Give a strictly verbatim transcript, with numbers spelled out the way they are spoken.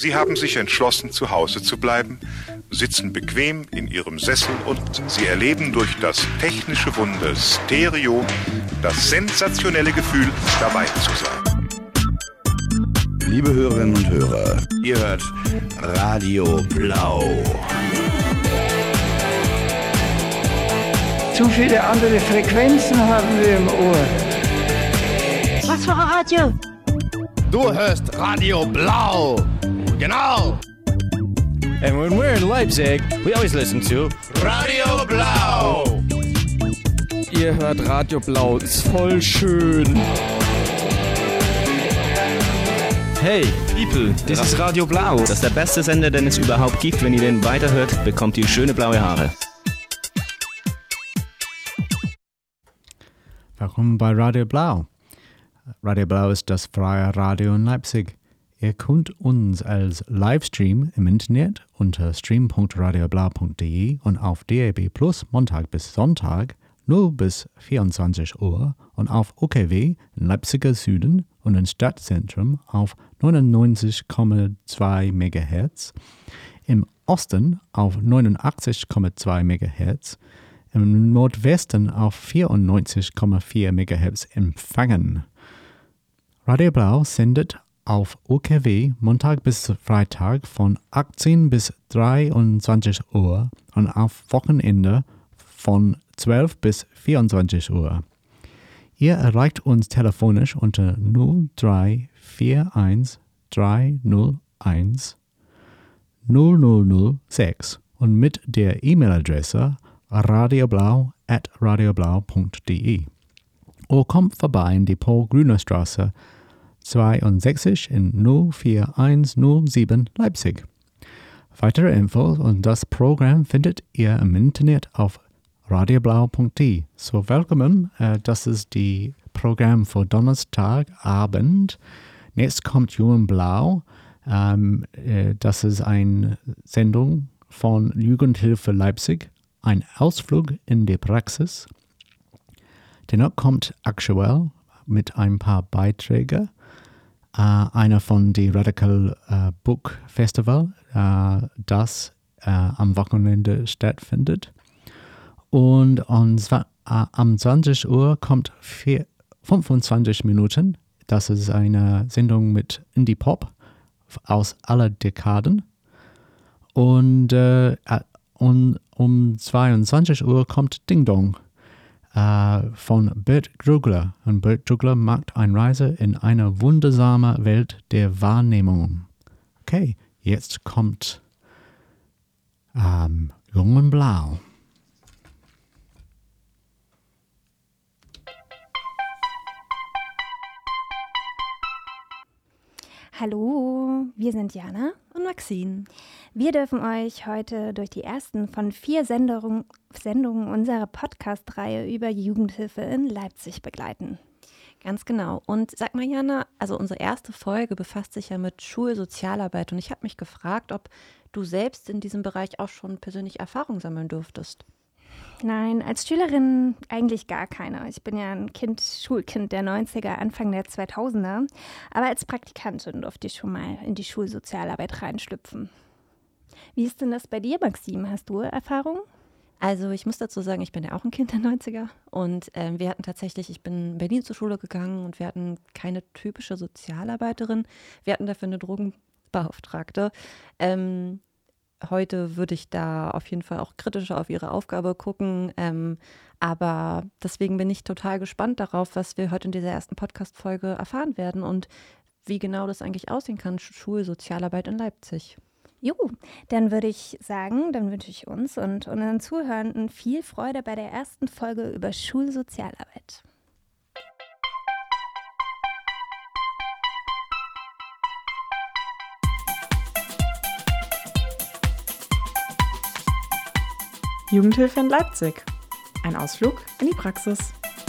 Sie haben sich entschlossen, zu Hause zu bleiben, sitzen bequem in ihrem Sessel und sie erleben durch das technische Wunder Stereo das sensationelle Gefühl, dabei zu sein. Liebe Hörerinnen und Hörer, ihr hört Radio Blau. Zu viele andere Frequenzen haben wir im Ohr. Was für ein Radio? Du hörst Radio Blau. Genau. And when we're in Leipzig, we always listen to Radio Blau. Ihr hört Radio Blau, ist voll schön. Hey, people, das ist Radio Blau. Das ist der beste Sender, den es überhaupt gibt. Wenn ihr den weiterhört, bekommt ihr schöne blaue Haare. Willkommen bei Radio Blau. Radio Blau ist das freie Radio in Leipzig. Ihr könnt uns als Livestream im Internet unter stream punkt radioblau punkt de und auf D A B Plus Montag bis Sonntag null bis vierundzwanzig Uhr und auf O K W im Leipziger Süden und im Stadtzentrum auf neunundneunzig Komma zwei Megahertz, im Osten auf neunundachtzig Komma zwei Megahertz, im Nordwesten auf vierundneunzig Komma vier Megahertz empfangen. Radio Blau sendet auf O K W Montag bis Freitag von achtzehn bis dreiundzwanzig Uhr und auf Wochenende von zwölf bis vierundzwanzig Uhr. Ihr erreicht uns telefonisch unter null drei vier eins drei null eins null null null sechs und mit der E-Mail-Adresse radioblau at radioblau punkt de. Oder kommt vorbei in die Paul-Grüner-Straße zweiundsechzig in null vier eins null sieben Leipzig. Weitere Infos und das Programm findet ihr im Internet auf radioblau punkt de. So, willkommen. Äh, das ist die Programm für Donnerstagabend. Jetzt kommt Jungen Blau. Ähm, äh, das ist eine Sendung von Jugendhilfe Leipzig. Ein Ausflug in die Praxis. Danach kommt Aktuell mit ein paar Beiträgen. Uh, einer von dem Radical uh, Book Festival, uh, das uh, am Wochenende stattfindet. Und um, uh, am zwanzig Uhr kommt vier, fünfundzwanzig Minuten. Das ist eine Sendung mit Indie Pop aus aller Dekaden. Und, uh, und um zweiundzwanzig Uhr kommt Ding Dong. Uh, von Bert Grugler. Und Bert Grugler macht eine Reise in eine wundersame Welt der Wahrnehmung. Okay, jetzt kommt ähm, Jungen Blau. Hallo, wir sind Jana und Maxine. Wir dürfen euch heute durch die ersten von vier Sendungen, Sendungen unserer Podcast-Reihe über Jugendhilfe in Leipzig begleiten. Ganz genau. Und sag mal, Jana, also unsere erste Folge befasst sich ja mit Schulsozialarbeit und ich habe mich gefragt, ob du selbst in diesem Bereich auch schon persönlich Erfahrung sammeln durftest. Nein, als Schülerin eigentlich gar keine. Ich bin ja ein Kind, Schulkind der neunziger, Anfang der zweitausender. Aber als Praktikantin durfte ich schon mal in die Schulsozialarbeit reinschlüpfen. Wie ist denn das bei dir, Maxime? Hast du Erfahrung? Also ich muss dazu sagen, ich bin ja auch ein Kind der neunziger und ähm, wir hatten tatsächlich, ich bin in Berlin zur Schule gegangen und wir hatten keine typische Sozialarbeiterin. Wir hatten dafür eine Drogenbeauftragte. Ähm, Heute würde ich da auf jeden Fall auch kritischer auf ihre Aufgabe gucken. Ähm, aber deswegen bin ich total gespannt darauf, was wir heute in dieser ersten Podcast-Folge erfahren werden und wie genau das eigentlich aussehen kann, Schulsozialarbeit in Leipzig. Jo, dann würde ich sagen, dann wünsche ich uns und unseren Zuhörenden viel Freude bei der ersten Folge über Schulsozialarbeit. Jugendhilfe in Leipzig. Ein Ausflug in die Praxis.